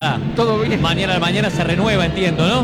Bocha. Todo bien. Mañana se renueva, entiendo, ¿no?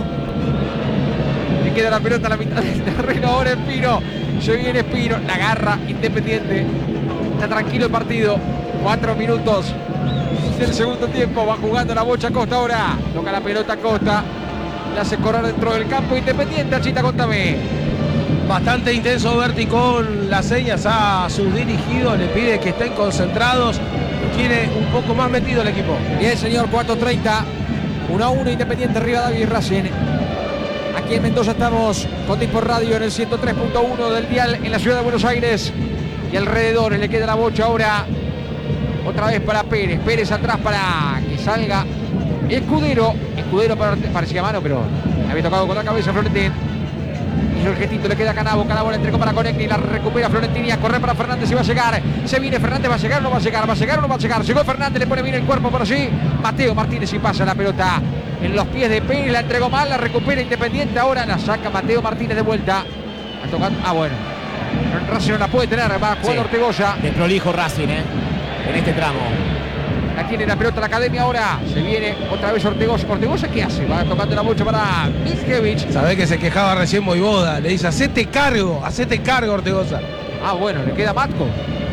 Le queda la pelota a la mitad del terreno. Ahora Espino. Se viene Espino. La agarra Independiente. Está tranquilo el partido. 4 minutos del segundo tiempo. Va jugando la Bocha Costa ahora. Toca la pelota Costa. La hace correr dentro del campo Independiente. Achita, contame. Bastante intenso Berti con las señas a sus dirigidos. Le pide que estén concentrados. Quiere un poco más metido el equipo. Bien, señor. 4:30. 1-1 Independiente Rivadavia y Racing. Aquí en Mendoza estamos con Dispor Radio en el 103.1 del dial en la ciudad de Buenos Aires y alrededores. Le queda la Bocha ahora. Otra vez para Pérez. Pérez atrás para que salga Escudero. Escudero parecía mano, pero había tocado con la cabeza Florentín. Hizo el gestito, le queda a Canavo. Canavo le entregó para Conegni. La recupera Florentini. A correr para Fernández y va a llegar. Se viene Fernández. ¿Va a llegar o no va a llegar? ¿Va a llegar o no va a llegar? Llegó Fernández. Le pone bien el cuerpo por allí. Mateo Martínez y pasa la pelota en los pies de Pérez. La entregó mal. La recupera Independiente. Ahora la saca Mateo Martínez de vuelta. A tocar. Bueno. Racing no la puede tener. Va a jugar Ortegoza. Desprolijo Racing, en este tramo. La tiene la pelota la academia ahora. Se viene otra vez Ortegoza. ¿Ortegoza qué hace? Va tocando la Bocha para Milkevich. Sabés que se quejaba recién Voivoda. Le dice, hacete cargo Ortegoza. Bueno, le queda Matko.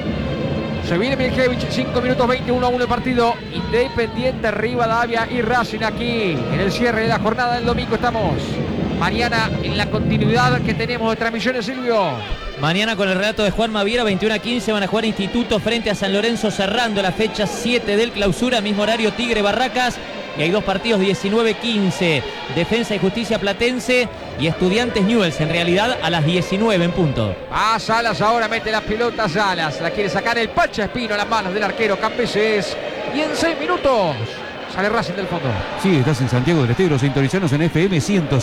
Se viene Milkevich, 5 minutos 20, 1-1 el partido. Independiente, Rivadavia y Racing aquí en el cierre de la jornada del domingo. Estamos mañana en la continuidad que tenemos de transmisiones, Silvio. Mañana con el relato de Juan Maviera, 21:15 van a jugar Instituto frente a San Lorenzo, cerrando la fecha 7 del clausura, mismo horario Tigre Barracas. Y hay dos partidos 19:15, Defensa y Justicia Platense y Estudiantes Newell's, en realidad a las 19 en punto. Salas ahora mete la pelota, Salas. La quiere sacar el Pacha Espino a las manos del arquero Campeses. Y en 6 minutos sale Racing del fondo. Sí, estás en Santiago del Estero, sintonizanos en FM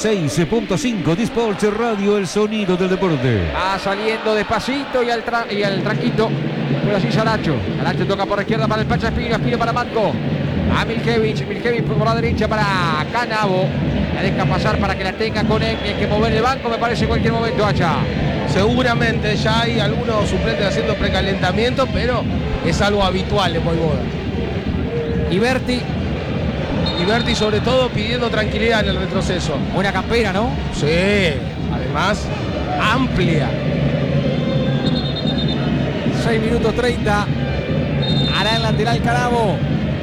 106.5, Dispor Radio, el sonido del deporte. Va saliendo despacito y al tranquito. Pero así Saracho. Saracho toca por la izquierda para el Pacha Espino, Espino para Matko. A Milkevich por la derecha para Canavo. La deja pasar para que la tenga con él. Hay que mover el banco, me parece, en cualquier momento, Hacha. Seguramente ya hay algunos suplentes haciendo precalentamiento, pero es algo habitual en Voivoda. Y Berti sobre todo pidiendo tranquilidad en el retroceso. Buena campera, ¿no? Sí, además amplia. 6 minutos 30. Hará el lateral Canavo.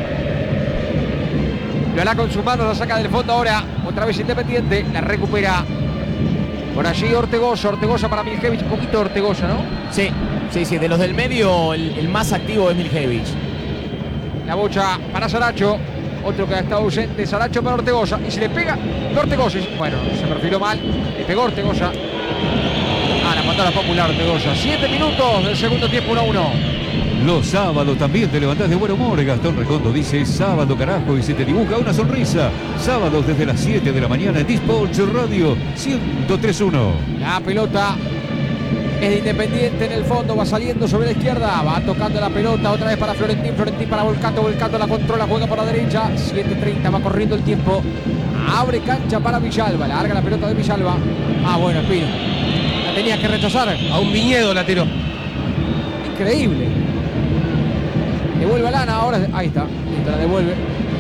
Lo hará con sus manos, la saca del fondo ahora. Otra vez Independiente, la recupera. Por allí Ortegoza para Milkevich. Un poquito Ortegoza, ¿no? Sí, de los del medio el más activo es Milkevich. La Bocha para Saracho. Otro que ha estado ausente, Saracho para Ortegoza. Y si le pega Ortegoza. Bueno, se perfiló mal. Le pegó Ortegoza. La mandó la popular Ortegoza. 7 minutos del segundo tiempo, 1-1. Los sábados también te levantás de buen humor. Gastón Recondo dice sábado, carajo, y se te dibuja una sonrisa. Sábados desde las 7 de la mañana en Dispor Radio 103.1. La pelota es de Independiente en el fondo, va saliendo sobre la izquierda, va tocando la pelota otra vez para Florentín para Volcato la controla, juega por la derecha. 7:30, va corriendo el tiempo. Abre cancha para Villalba, larga la pelota de Villalba. Bueno, Espino. La tenía que rechazar. A un viñedo la tiró. Increíble. Devuelve a Lana, ahora ahí está, la devuelve.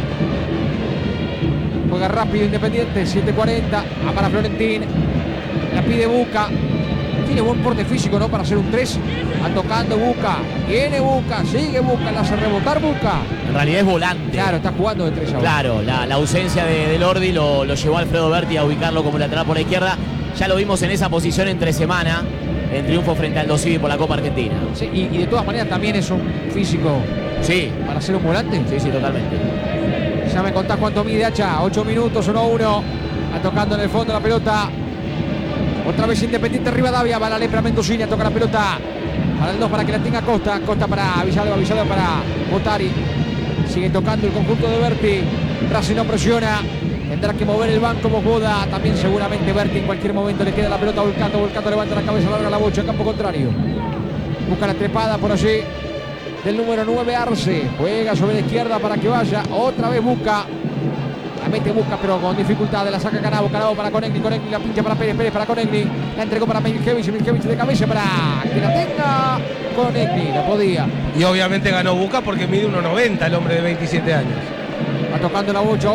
Juega rápido Independiente, 7:40, para Florentín. La pide Buca. Tiene buen porte físico, ¿no? Para hacer un 3. Va tocando Buca. Viene Buca, sigue Buca, la hace rebotar Buca. En realidad es volante. Claro, está jugando de 3 ahora. Claro, la ausencia de Lordi lo llevó a Alfredo Berti a ubicarlo como lateral por la izquierda. Ya lo vimos en esa posición entre semana, en triunfo frente al Dosivi por la Copa Argentina. Sí, y de todas maneras también es un físico. Sí. Para ser un volante. Sí, totalmente. Ya me contás cuánto mide, Hacha. 8 minutos, 1-1. Va tocando en el fondo la pelota. Otra vez Independiente Rivadavia. Va la lepra Mendocina. Toca la pelota para el 2 para que la tenga Costa. Costa para Villalba para Botari. Sigue tocando el conjunto de Berti. Racing no presiona. Tendrá que mover el banco Bogoda. También seguramente Berti en cualquier momento le queda la pelota a Volcato. Volcato levanta la cabeza, larga la Bocha, campo contrario. Busca la trepada por allí del número 9 Arce. Juega sobre la izquierda para que vaya. Otra vez Buca. La mete Buca, pero con dificultad. La saca Canavo para Conegni. Conegni la pincha para Pérez para Conegni. La entregó para Milkevich de cabeza para que la tenga Conegni. La podía. Y obviamente ganó Buca porque mide 1.90 el hombre de 27 años. Va tocando la Bocha.